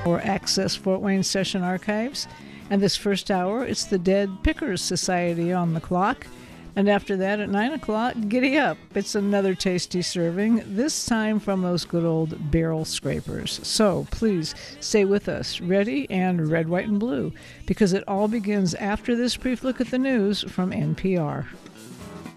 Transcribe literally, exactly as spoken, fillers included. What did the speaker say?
or access Fort Wayne Session Archives. And this first hour, it's the Dead Pickers Society on the clock. And after that, at nine o'clock, giddy up. It's another tasty serving, this time from those good old barrel scrapers. So please stay with us, ready and red, white, and blue, because it all begins after this brief look at the news from N P R.